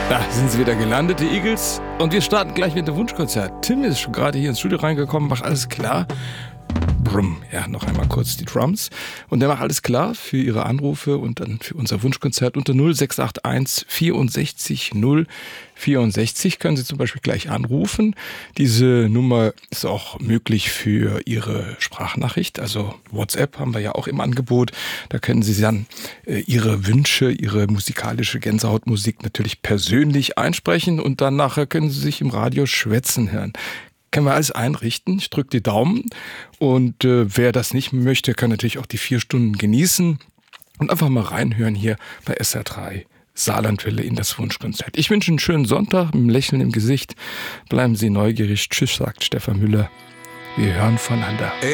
Da sind sie wieder gelandet, die Eagles. Und wir starten gleich mit dem Wunschkonzert. Tim ist schon gerade hier ins Studio reingekommen, macht alles klar. Brumm, ja, noch einmal kurz die Drums. Und der macht alles klar für Ihre Anrufe und dann für unser Wunschkonzert unter 0681 64 064 können Sie zum Beispiel gleich anrufen. Diese Nummer ist auch möglich für Ihre Sprachnachricht, also WhatsApp haben wir ja auch im Angebot. Da können Sie dann Ihre Wünsche, Ihre musikalische Gänsehautmusik natürlich persönlich einsprechen und dann nachher können Sie sich im Radio schwätzen hören. Können wir alles einrichten. Ich drücke die Daumen. Und wer das nicht möchte, kann natürlich auch die 4 Stunden genießen und einfach mal reinhören hier bei SR3 Saarlandwelle in das Wunschkonzert. Ich wünsche einen schönen Sonntag mit einem Lächeln im Gesicht. Bleiben Sie neugierig. Tschüss, sagt Stefan Müller. Wir hören voneinander.